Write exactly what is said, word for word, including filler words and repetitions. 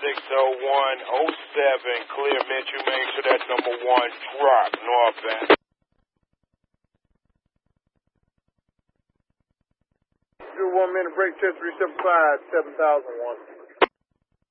six oh one oh seven, clear Mitchell, make sure that's number one drop, northbound. Do one minute break, test three seven five, seven thousand one.